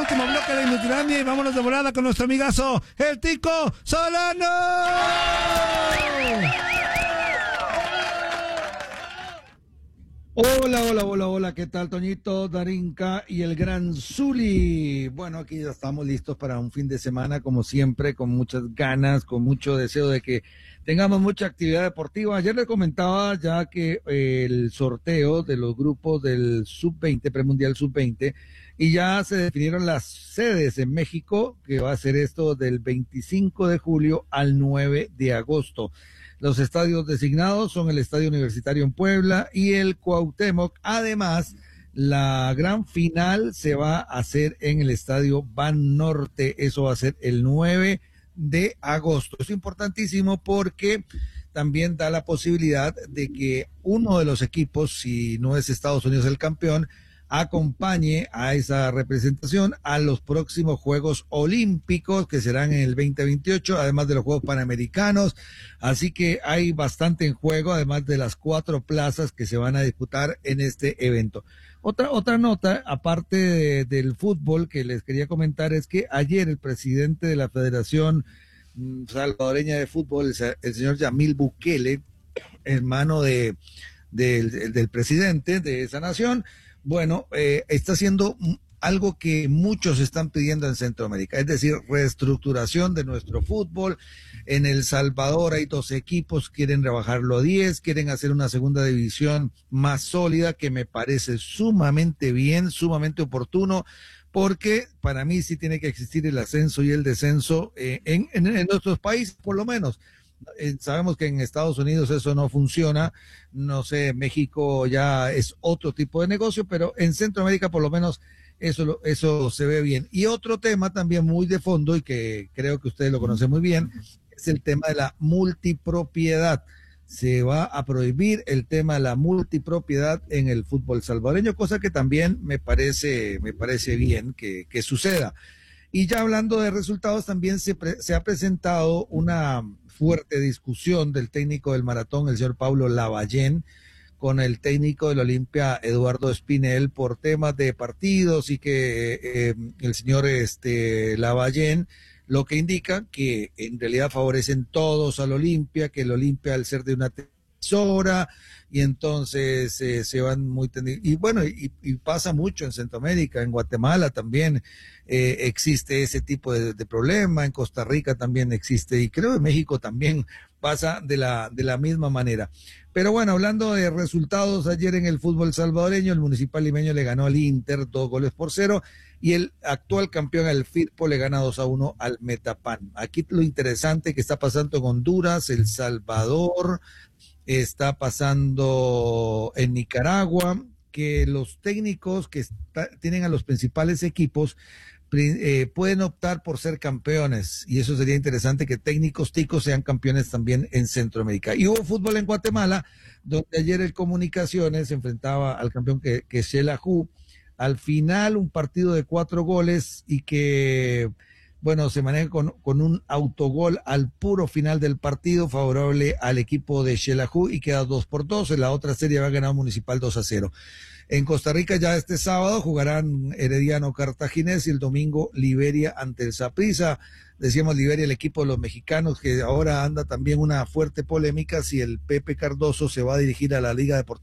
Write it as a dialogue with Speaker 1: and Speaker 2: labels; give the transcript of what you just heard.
Speaker 1: último bloque de Inutilandia y vámonos de volada con nuestro amigazo, el Tico Solano.
Speaker 2: Hola, ¿qué tal, Toñito, Darinka y el gran Zuli? Bueno, aquí ya estamos listos para un fin de semana, como siempre, con muchas ganas, con mucho deseo de que tengamos mucha actividad deportiva. Ayer le comentaba ya que el sorteo de los grupos del Sub-20, Premundial Sub-20, y ya se definieron las sedes en México, que va a ser esto del 25 de julio al 9 de agosto. Los estadios designados son el Estadio Universitario en Puebla y el Cuauhtémoc. Además, la gran final se va a hacer en el Estadio Banorte. Eso va a ser el 9 de agosto. Es importantísimo porque también da la posibilidad de que uno de los equipos, si no es Estados Unidos el campeón, acompañe a esa representación a los próximos Juegos Olímpicos que serán en el 2028, además de los Juegos Panamericanos. Así que hay bastante en juego, además de las 4 plazas que se van a disputar en este evento. Otra nota, aparte del fútbol que les quería comentar, es que ayer el presidente de la Federación Salvadoreña de Fútbol, el señor Yamil Bukele, hermano del presidente de esa nación, bueno, está haciendo algo que muchos están pidiendo en Centroamérica, es decir, reestructuración de nuestro fútbol. En El Salvador hay 12 equipos, quieren rebajarlo a 10, quieren hacer una segunda división más sólida, que me parece sumamente bien, sumamente oportuno, porque para mí sí tiene que existir el ascenso y el descenso en nuestros países, por lo menos. Sabemos que en Estados Unidos eso no funciona, no sé, México ya es otro tipo de negocio, pero en Centroamérica por lo menos eso se ve bien. Y otro tema también muy de fondo y que creo que ustedes lo conocen muy bien, es el tema de la multipropiedad. Se va a prohibir el tema de la multipropiedad en el fútbol salvadoreño, cosa que también me parece bien que suceda. Y ya hablando de resultados, también se ha presentado una fuerte discusión del técnico del maratón, el señor Pablo Lavallén, con el técnico del Olimpia, Eduardo Espinel, por temas de partidos y que el señor Lavallén lo que indica que en realidad favorecen todos al Olimpia, que el Olimpia al ser de una televisora y entonces se van muy y bueno, y pasa mucho en Centroamérica, en Guatemala también existe ese tipo de problema, en Costa Rica también existe y creo en México también pasa de la misma manera. Pero bueno, hablando de resultados, ayer en el fútbol salvadoreño, el Municipal Limeño le ganó al Inter 2-0 y el actual campeón, el Firpo, le gana 2-1 al Metapan. Aquí lo interesante que está pasando en Honduras, El Salvador, está pasando en Nicaragua, que los técnicos que tienen a los principales equipos pueden optar por ser campeones, y eso sería interesante que técnicos ticos sean campeones también en Centroamérica. Y hubo fútbol en Guatemala, donde ayer el Comunicaciones se enfrentaba al campeón que es Xelajú. Al final un partido de 4 goles y que bueno, se maneja con un autogol al puro final del partido favorable al equipo de Xelajú y queda 2-2. En la otra serie va a ganar Municipal 2-0. En Costa Rica ya este sábado jugarán Herediano Cartaginés y el domingo Liberia ante el Saprissa. Decíamos Liberia, el equipo de los mexicanos, que ahora anda también una fuerte polémica si el Pepe Cardoso se va a dirigir a la Liga Deportiva